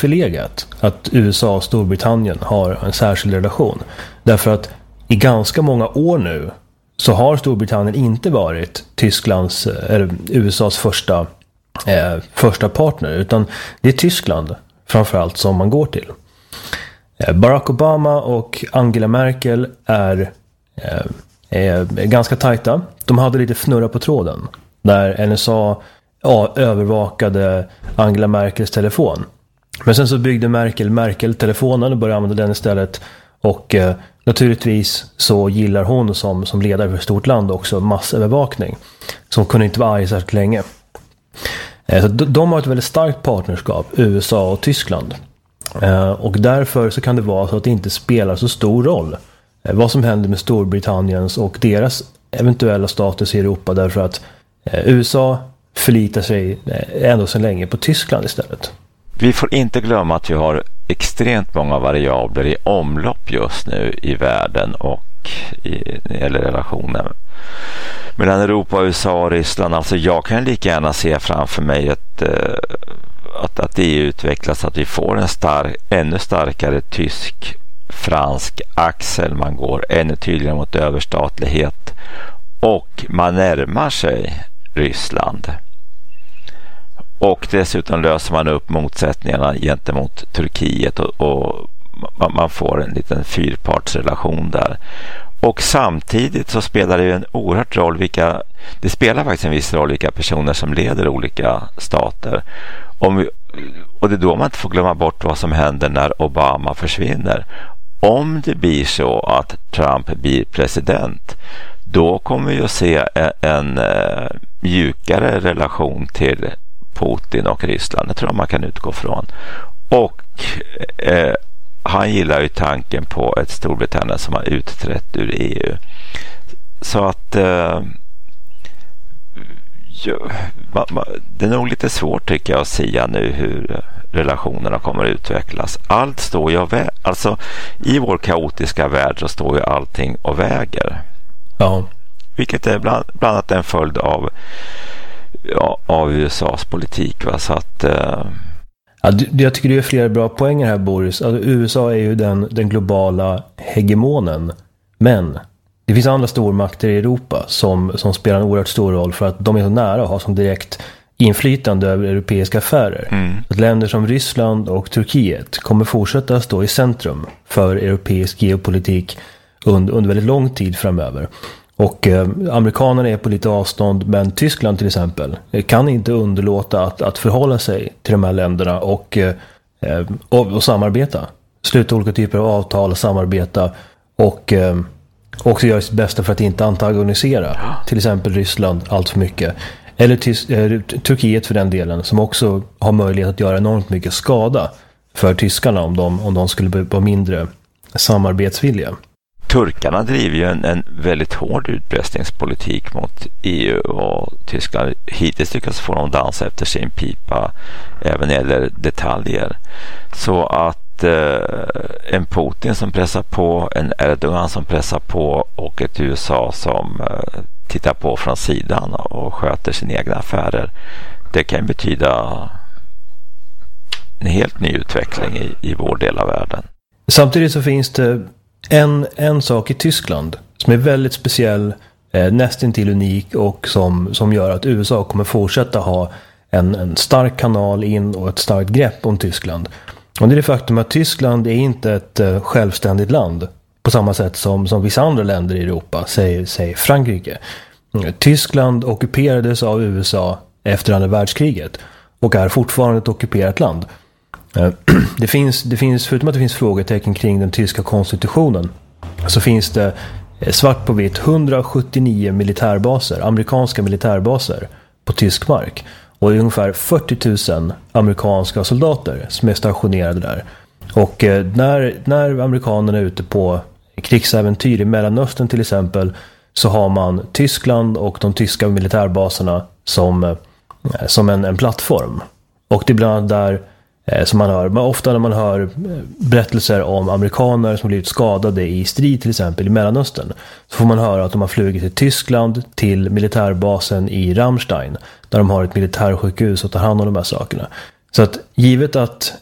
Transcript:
förlegat att USA och Storbritannien har en särskild relation. Därför att i ganska många år nu så har Storbritannien inte varit Tysklands eller USAs första partner, utan det är Tyskland framförallt som man går till. Barack Obama och Angela Merkel är ganska tajta. De hade lite fnurra på tråden när NSA övervakade Angela Merkels telefon. Men sen så byggde Merkel-telefonen och började använda den istället. Och naturligtvis så gillar hon som ledare för ett stort land också massövervakning. Så hon kunde inte vara arg särskilt länge. Så de har ett väldigt starkt partnerskap, USA och Tyskland. Och därför så kan det vara så att det inte spelar så stor roll vad som händer med Storbritanniens och deras eventuella status i Europa, därför att USA förlitar sig ändå så länge på Tyskland istället. Vi får inte glömma att vi har extremt många variabler i omlopp just nu i världen och när det gäller relationen mellan Europa, USA och Ryssland. Alltså jag kan lika gärna se framför mig att det utvecklas, att vi får en ännu starkare tysk-fransk axel. Man går ännu tydligare mot överstatlighet och man närmar sig Ryssland. Och dessutom löser man upp motsättningarna gentemot Turkiet och man får en liten fyrpartsrelation där. Och samtidigt så spelar det ju en oerhört roll det spelar faktiskt en viss roll vilka personer som leder olika stater. Och det är då man inte får glömma bort vad som händer när Obama försvinner. Om det blir så att Trump blir president, då kommer vi att se en mjukare relation till Putin och Ryssland. Det tror jag man kan utgå från. Och han gillar ju tanken på ett Storbritannien som har utträtt ur EU. Så att det är nog lite svårt tycker jag att säga nu hur relationerna kommer att utvecklas. Allt står ju alltså i vår kaotiska värld så står ju allting och väger. Ja. Vilket är bland annat en följd av USAs politik. Va? Så att jag tycker det är flera bra poänger här, Boris. Alltså, USA är ju den globala hegemonen. Men det finns andra stormakter i Europa som spelar en oerhört stor roll för att de är så nära och har som direkt inflytande över europeiska affärer. Att länder som Ryssland och Turkiet kommer fortsätta stå i centrum för europeisk geopolitik under väldigt lång tid framöver. Och amerikanerna är på lite avstånd, men Tyskland till exempel kan inte underlåta att förhålla sig till de här länderna och samarbeta. Sluta olika typer av avtal och samarbeta och också göra sitt bästa för att inte antagonisera till exempel Ryssland allt för mycket. Eller Turkiet för den delen, som också har möjlighet att göra enormt mycket skada för tyskarna om de skulle vara mindre samarbetsvilliga. Turkarna driver ju en väldigt hård utpressningspolitik mot EU och Tyskland. Hittills lyckas få dem dansa efter sin pipa även när det gäller detaljer. Så att en Putin som pressar på, en Erdogan som pressar på och ett USA som tittar på från sidan och sköter sina egna affärer, det kan betyda en helt ny utveckling i vår del av världen. Samtidigt så finns det en sak i Tyskland som är väldigt speciell, nästintill unik och som gör att USA kommer fortsätta ha en stark kanal in och ett starkt grepp om Tyskland. Och det är det faktum att Tyskland är inte ett självständigt land på samma sätt som vissa andra länder i Europa, säger Frankrike. Tyskland ockuperades av USA efter andra världskriget och är fortfarande ett ockuperat land. Det finns, förutom att det finns frågetecken kring den tyska konstitutionen, så finns det svart på vitt 179 militärbaser, amerikanska militärbaser på tysk mark. Och det är ungefär 40 000 amerikanska soldater som är stationerade där. Och när amerikanerna är ute på krigsäventyr i Mellanöstern till exempel, så har man Tyskland och de tyska militärbaserna som en plattform. Och det är bland annat där som man hör, men ofta när man hör berättelser om amerikaner som blivit skadade i strid till exempel i Mellanöstern, så får man höra att de har flugit till Tyskland, till militärbasen i Ramstein, där de har ett militärsjukhus och tar hand om de här sakerna. Så att givet att